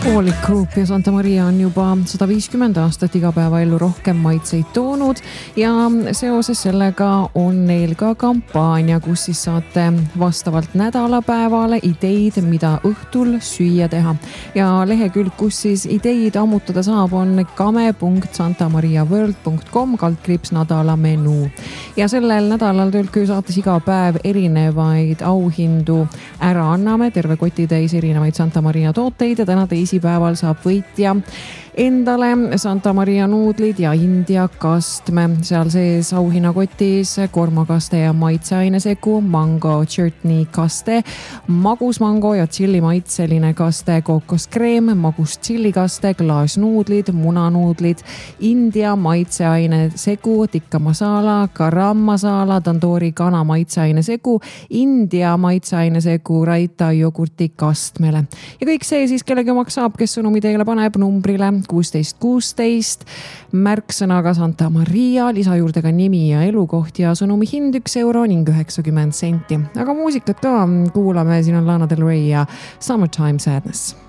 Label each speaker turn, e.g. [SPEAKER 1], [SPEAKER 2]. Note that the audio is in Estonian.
[SPEAKER 1] Poolik Group ja Santa Maria on juba 150 aastat igapäevaellu rohkem maitseid toonud ja seoses sellega on neil ka kampaania, kus siis saate vastavalt nädalapäevale ideid, mida õhtul süüa teha. Ja lehekülg, kus siis ideid ammutada saab, on kame.santamariaworld.com /nädala menuu. Ja sellel nädalal Tölkü saates iga päev erinevaid auhindu ära anname, terve kotitäis erinevaid Santa Maria tooteid ja täna teisipäeval saab võitja endale Santa Maria nuudlid ja India kastme. Seal sees auhinnakotis kormakaste ja maitseainesegu, mango chutney kaste, magus mango ja tšilli maitseline kaste, kokoskreem, magus tšilli kaste, klaasnuudlid, munanuudlid, India maitseainesegu, tikka masala, garam masala, tandoori kana maitseainesegu, India maitseainesegu, raita jogurti kastmele. Ja kõik see siis kellegi omaks saab, kes sõnumi teile paneb numbrile 1616 märksõnaga Santa Maria, lisa juurde ka nimi ja elukoht ja sõnumi hind €1 ning 90 senti. Aga muusikat ka kuulame, siin on Lana Del Rey ja Summertime Sadness.